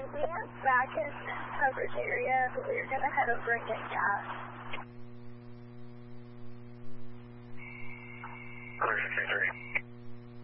We are back in the coverage area, but we're going to head over and get gas.